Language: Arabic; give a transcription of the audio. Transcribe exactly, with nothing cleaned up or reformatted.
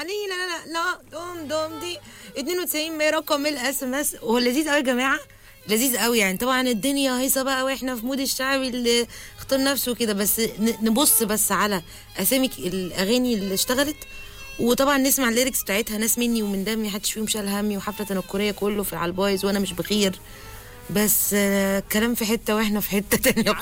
علي لا لا لا دوم دوم دي اتنين وتسعين مية رقم الاس ام اس. هو لذيذ قوي يا جماعه، لذيذ قوي يعني. طبعا الدنيا هيصه بقى واحنا في مود الشعبي اللي اختار نفسه كده، بس نبص بس على اسامي الاغاني اللي اشتغلت، وطبعا نسمع الليركس بتاعتها. ناس مني ومن دمي محدش فيهم شال همي، وحفله تنكريه كله في العالبايز وانا مش بخير، بس آه كلام في حته واحنا في حته تانيه.